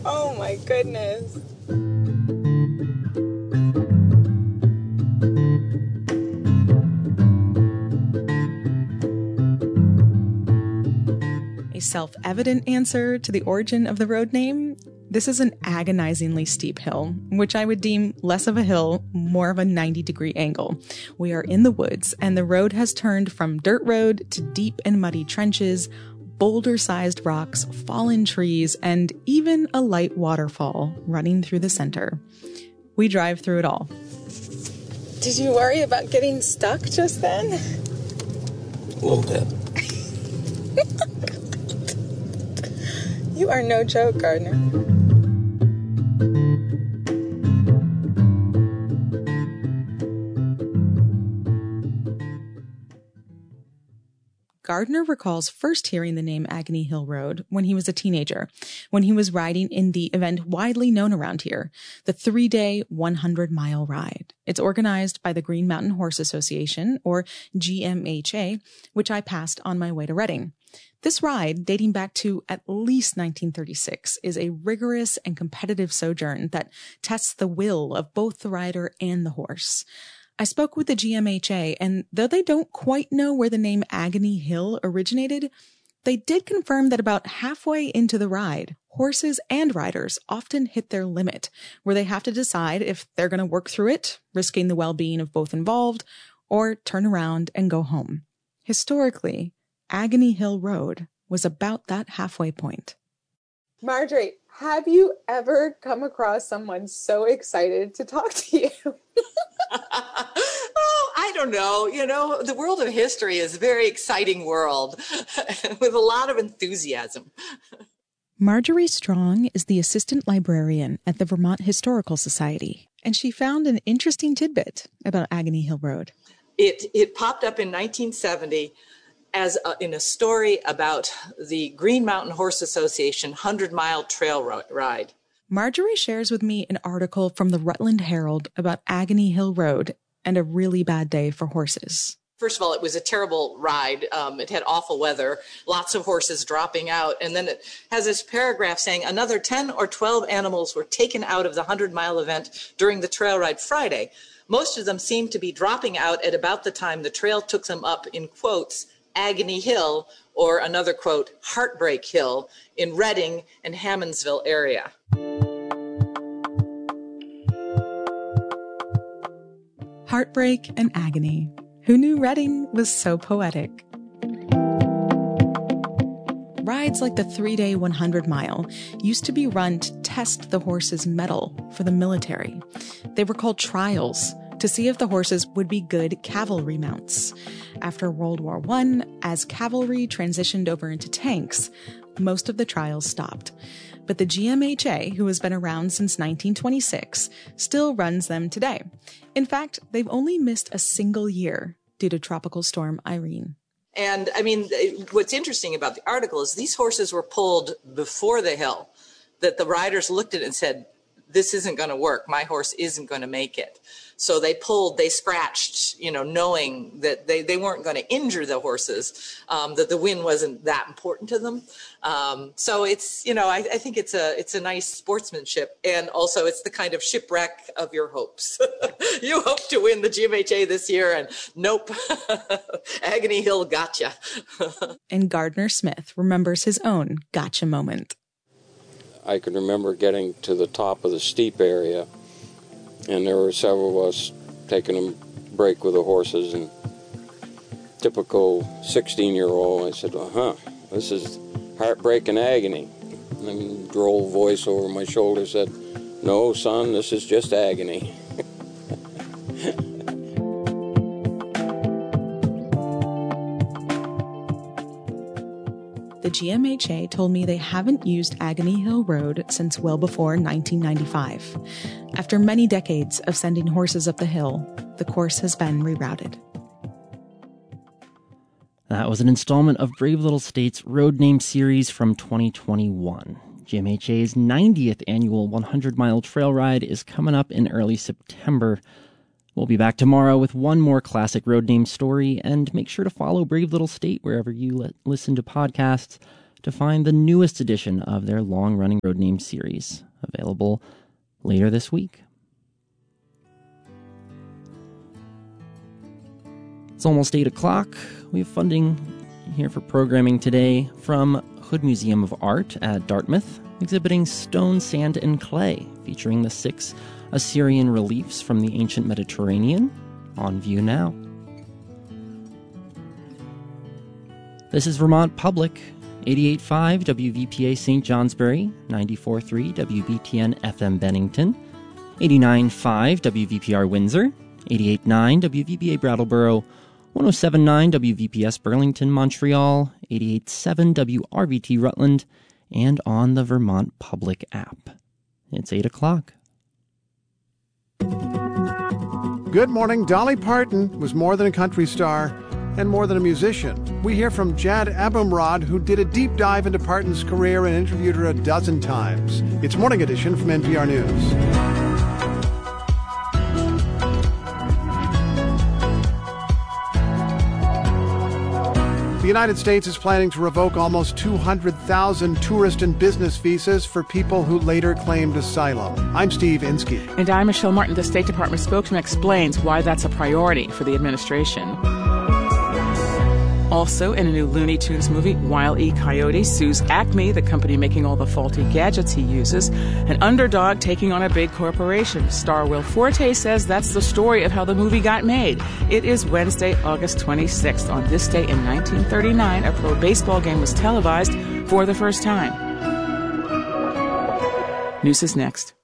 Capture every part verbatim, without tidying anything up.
Oh my goodness. A self-evident answer to the origin of the road name? This is an agonizingly steep hill, which I would deem less of a hill, more of a ninety degree angle. We are in the woods, and the road has turned from dirt road to deep and muddy trenches, boulder-sized rocks, fallen trees, and even a light waterfall running through the center. We drive through it all. Did you worry about getting stuck just then? A little bit. You are no joke, Gardner. Gardner recalls first hearing the name Agony Hill Road when he was a teenager, when he was riding in the event widely known around here, the three-day, one hundred mile ride. It's organized by the Green Mountain Horse Association, or G M H A, which I passed on my way to Reading. This ride, dating back to at least nineteen thirty-six, is a rigorous and competitive sojourn that tests the will of both the rider and the horse. I spoke with the G M H A, and though they don't quite know where the name Agony Hill originated, they did confirm that about halfway into the ride, horses and riders often hit their limit, where they have to decide if they're going to work through it, risking the well-being of both involved, or turn around and go home. Historically, Agony Hill Road was about that halfway point. Marjorie, have you ever come across someone so excited to talk to you? Oh, I don't know. You know, the world of history is a very exciting world with a lot of enthusiasm. Marjorie Strong is the assistant librarian at the Vermont Historical Society, and she found an interesting tidbit about Agony Hill Road. It it popped up in nineteen seventy as a, in a story about the Green Mountain Horse Association hundred mile trail ro- ride. Marjorie shares with me an article from the Rutland Herald about Agony Hill Road and a really bad day for horses. First of all, it was a terrible ride. Um, it had awful weather, lots of horses dropping out. And then it has this paragraph saying another ten or twelve animals were taken out of the hundred mile event during the trail ride Friday. Most of them seemed to be dropping out at about the time the trail took them up, in quotes, Agony Hill, or another quote, Heartbreak Hill, in Reading and Hammondsville area. Heartbreak and agony. Who knew Reading was so poetic? Rides like the three-day one hundred mile used to be run to test the horse's mettle for the military. They were called trials to see if the horses would be good cavalry mounts. After World War One, as cavalry transitioned over into tanks, most of the trials stopped. But the G M H A, who has been around since nineteen twenty-six, still runs them today. In fact, they've only missed a single year due to Tropical Storm Irene. And I mean, what's interesting about the article is these horses were pulled before the hill, that the riders looked at it and said, this isn't going to work. My horse isn't going to make it. So they pulled, they scratched, you know, knowing that they, they weren't going to injure the horses, um, that the win wasn't that important to them. Um, so it's, you know, I, I think it's a it's a nice sportsmanship. And also it's the kind of shipwreck of your hopes. You hope to win the G M H A this year, and nope, Agony Hill gotcha. And Gardner Smith remembers his own gotcha moment. I can remember getting to the top of the steep area, and there were several of us taking a break with the horses, and typical sixteen-year-old, I said, uh-huh, this is heartbreak and agony. And then a droll voice over my shoulder said, no, son, this is just agony. The G M H A told me they haven't used Agony Hill Road since well before nineteen ninety-five. After many decades of sending horses up the hill, the course has been rerouted. That was an installment of Brave Little State's Road Name Series from twenty twenty-one. G M H A's ninetieth annual one hundred mile trail ride is coming up in early September. We'll be back tomorrow with one more classic road name story, and make sure to follow Brave Little State wherever you li- listen to podcasts to find the newest edition of their long-running Road Name series, available later this week. It's almost eight o'clock. We have funding here for programming today from Hood Museum of Art at Dartmouth, exhibiting Stone, Sand, and Clay, featuring the six Assyrian reliefs from the ancient Mediterranean, on view now. This is Vermont Public, eighty-eight point five W V P A Saint Johnsbury, ninety-four point three W B T N F M Bennington, eighty-nine point five W V P R Windsor, eighty-eight point nine W V B A Brattleboro, one oh seven point nine W V P S Burlington, Montreal, eighty-eight point seven W R V T Rutland, and on the Vermont Public app. It's eight o'clock. Good morning. Dolly Parton was more than a country star and more than a musician. We hear from Jad Abumrad, who did a deep dive into Parton's career and interviewed her a dozen times. It's Morning Edition from N P R News. The United States is planning to revoke almost two hundred thousand tourist and business visas for people who later claimed asylum. I'm Steve Inskeep. And I'm Michelle Martin. The State Department spokesman explains why that's a priority for the administration. Also, in a new Looney Tunes movie, Wile E. Coyote sues Acme, the company making all the faulty gadgets he uses, an underdog taking on a big corporation. Star Will Forte says that's the story of how the movie got made. It is Wednesday, August twenty-sixth. On this day in nineteen thirty-nine, a pro baseball game was televised for the first time. News is next.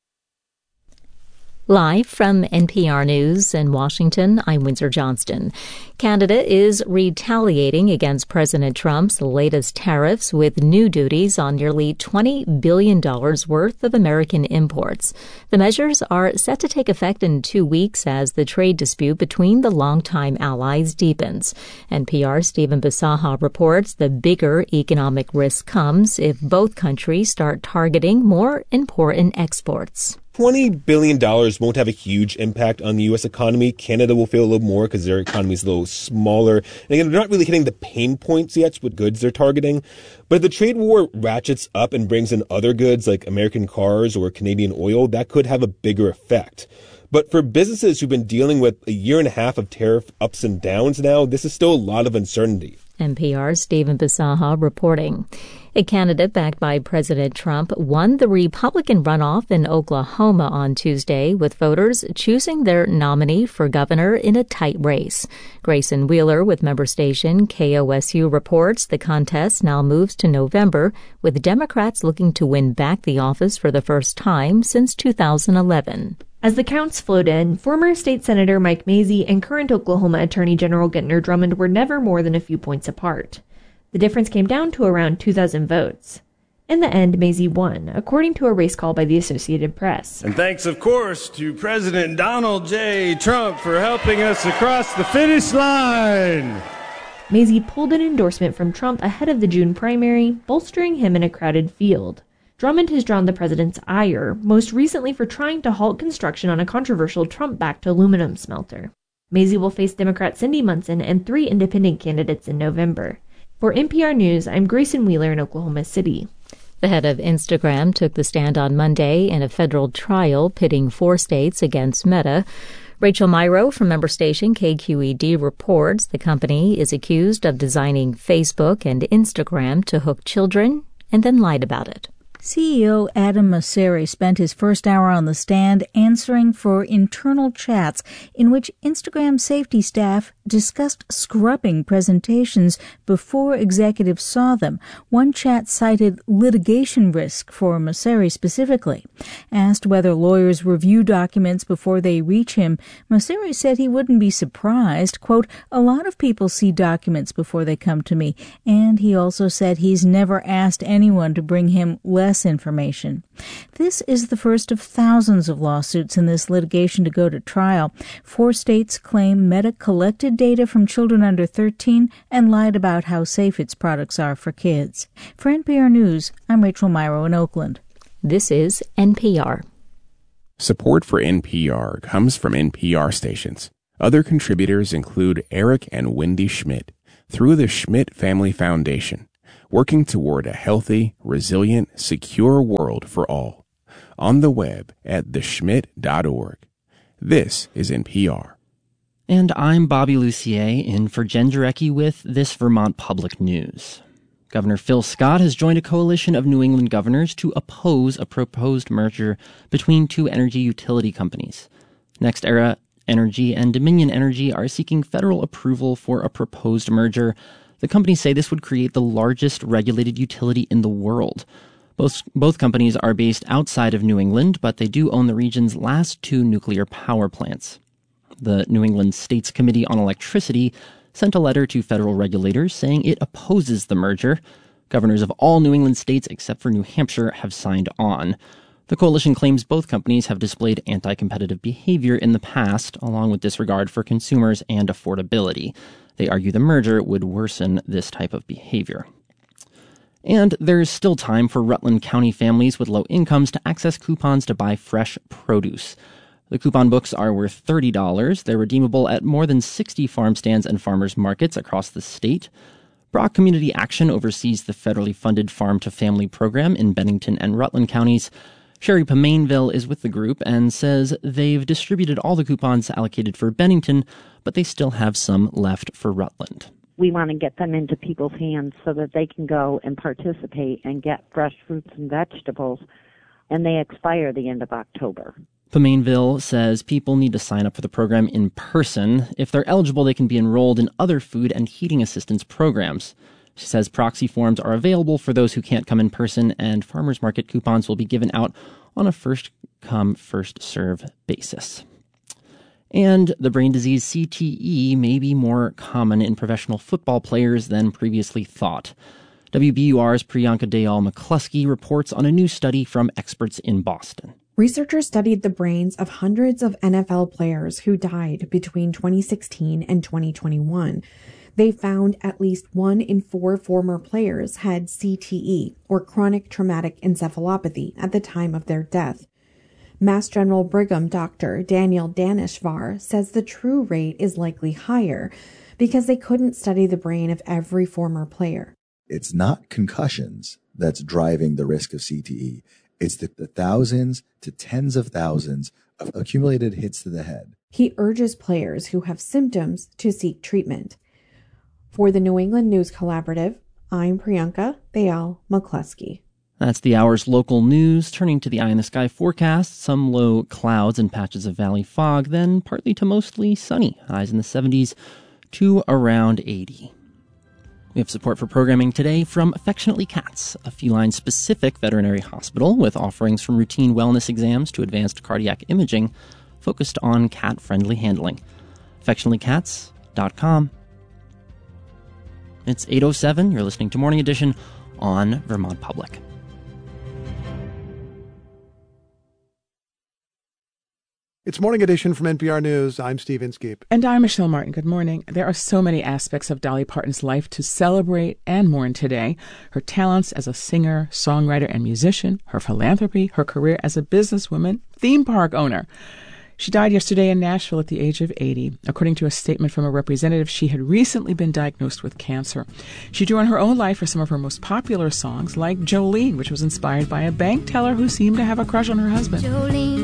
Live from N P R News in Washington, I'm Windsor Johnston. Canada is retaliating against President Trump's latest tariffs with new duties on nearly twenty billion dollars worth of American imports. The measures are set to take effect in two weeks as the trade dispute between the longtime allies deepens. N P R's Stephen Bisaha reports the bigger economic risk comes if both countries start targeting more important exports. twenty billion dollars won't have a huge impact on the U S economy. Canada will feel a little more because their economy is a little smaller. And again, they're not really hitting the pain points yet with goods they're targeting. But if the trade war ratchets up and brings in other goods like American cars or Canadian oil, that could have a bigger effect. But for businesses who've been dealing with a year and a half of tariff ups and downs now, this is still a lot of uncertainty. N P R's Stephen Bisaha reporting. A candidate backed by President Trump won the Republican runoff in Oklahoma on Tuesday, with voters choosing their nominee for governor in a tight race. Grayson Wheeler with member station K O S U reports the contest now moves to November, with Democrats looking to win back the office for the first time since two thousand eleven. As the counts flowed in, former State Senator Mike Mazzei and current Oklahoma Attorney General Gentner Drummond were never more than a few points apart. The difference came down to around two thousand votes. In the end, Mazzei won, according to a race call by the Associated Press. And thanks, of course, to President Donald J. Trump for helping us across the finish line. Mazzei pulled an endorsement from Trump ahead of the June primary, bolstering him in a crowded field. Drummond has drawn the president's ire, most recently for trying to halt construction on a controversial Trump-backed aluminum smelter. Mazzei will face Democrat Cindy Munson and three independent candidates in November. For N P R News, I'm Grayson Wheeler in Oklahoma City. The head of Instagram took the stand on Monday in a federal trial pitting four states against Meta. Rachel Myrow from member station K Q E D reports the company is accused of designing Facebook and Instagram to hook children and then lied about it. C E O Adam Mosseri spent his first hour on the stand answering for internal chats in which Instagram safety staff discussed scrubbing presentations before executives saw them. One chat cited litigation risk for Mosseri specifically. Asked whether lawyers review documents before they reach him, Mosseri said he wouldn't be surprised. Quote, a lot of people see documents before they come to me. And he also said he's never asked anyone to bring him less information. This is the first of thousands of lawsuits in this litigation to go to trial. Four states claim Meta collected data from children under thirteen and lied about how safe its products are for kids. For N P R News, I'm Rachel Myrow in Oakland. This is N P R. Support for N P R comes from N P R stations. Other contributors include Eric and Wendy Schmidt through the Schmidt Family Foundation. working toward a healthy, resilient, secure world for all. On the web at the schmidt dot org. This is N P R. And I'm Bobby Lucier in for Jen Jarecki with this Vermont Public News. Governor Phil Scott has joined a coalition of New England governors to oppose a proposed merger between two energy utility companies. NextEra Energy and Dominion Energy are seeking federal approval for a proposed merger. The companies say this would create the largest regulated utility in the world. Both, both companies are based outside of New England, but they do own the region's last two nuclear power plants. The New England States Committee on Electricity sent a letter to federal regulators saying it opposes the merger. Governors of all New England states except for New Hampshire have signed on. The coalition claims both companies have displayed anti-competitive behavior in the past, along with disregard for consumers and affordability. They argue the merger would worsen this type of behavior. And there's still time for Rutland County families with low incomes to access coupons to buy fresh produce. The coupon books are worth thirty dollars. They're redeemable at more than sixty farm stands and farmers markets across the state. Brock Community Action oversees the federally funded Farm to Family program in Bennington and Rutland counties. Sherry Pamainville is with the group and says they've distributed all the coupons allocated for Bennington, but they still have some left for Rutland. We want to get them into people's hands so that they can go and participate and get fresh fruits and vegetables, and they expire the end of October. Pamainville says people need to sign up for the program in person. If they're eligible, they can be enrolled in other food and heating assistance programs. She says proxy forms are available for those who can't come in person, and farmers market coupons will be given out on a first-come, first-serve basis. And the brain disease C T E may be more common in professional football players than previously thought. W B U R's Priyanka Dayal McCluskey reports on a new study from experts in Boston. Researchers studied the brains of hundreds of N F L players who died between twenty sixteen and twenty twenty-one. They found at least one in four former players had C T E, or chronic traumatic encephalopathy, at the time of their death. Mass General Brigham Doctor Daniel Daneshvar says the true rate is likely higher because they couldn't study the brain of every former player. It's not concussions that's driving the risk of C T E. It's the, the thousands to tens of thousands of accumulated hits to the head. He urges players who have symptoms to seek treatment. For the New England News Collaborative, I'm Priyanka Dayal McCluskey. That's the hour's local news. Turning to the eye in the sky forecast, some low clouds and patches of valley fog, then partly to mostly sunny. Highs in the seventies to around eighty. We have support for programming today from Affectionately Cats, a feline-specific veterinary hospital with offerings from routine wellness exams to advanced cardiac imaging focused on cat-friendly handling. affectionately cats dot com. It's eight oh seven. You're listening to Morning Edition on Vermont Public. It's Morning Edition from N P R News. I'm Steve Inskeep. And I'm Michelle Martin. Good morning. There are so many aspects of Dolly Parton's life to celebrate and mourn today. Her talents as a singer, songwriter, and musician, her philanthropy, her career as a businesswoman, theme park owner. She died yesterday in Nashville at the age of eighty. According to a statement from a representative, she had recently been diagnosed with cancer. She drew on her own life for some of her most popular songs, like Jolene, which was inspired by a bank teller who seemed to have a crush on her husband. Jolene.